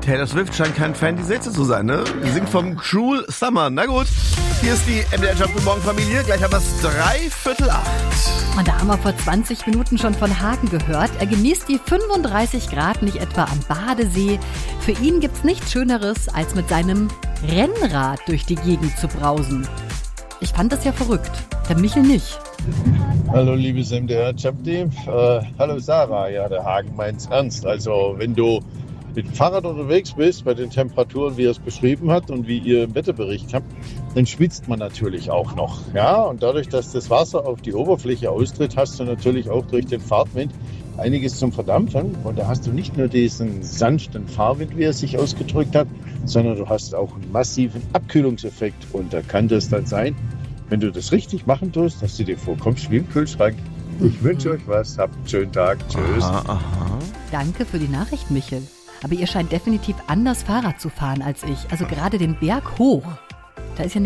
Taylor Swift scheint kein Fan dieser Hitze zu sein, ne? Sie singt vom Cruel Summer. Na gut, hier ist die MDR Jump Guten Morgen Familie. Gleich haben wir es 7:45. Und da haben wir vor 20 Minuten schon von Hagen gehört. Er genießt die 35 Grad nicht etwa am Badesee. Für ihn gibt's nichts Schöneres, als mit seinem Rennrad durch die Gegend zu brausen. Ich fand das ja verrückt. Der Michel nicht. Hallo liebes MDR Jump Team. Hallo Sarah. Ja, der Hagen meint's ernst. Also wenn du mit dem Fahrrad unterwegs bist, bei den Temperaturen, wie er es beschrieben hat und wie ihr im Wetterbericht habt, dann schwitzt man natürlich auch noch. Ja, und dadurch, dass das Wasser auf die Oberfläche austritt, hast du natürlich auch durch den Fahrtwind einiges zum Verdampfen. Und da hast du nicht nur diesen sanften Fahrwind, wie er sich ausgedrückt hat, sondern du hast auch einen massiven Abkühlungseffekt. Und da kann das dann sein, wenn du das richtig machen tust, dass du dir vorkommst wie im Kühlschrank. Ich wünsche euch was, habt einen schönen Tag. Tschüss. Aha. Danke für die Nachricht, Michel. Aber ihr scheint definitiv anders Fahrrad zu fahren als ich. Also gerade den Berg hoch. Da ist ja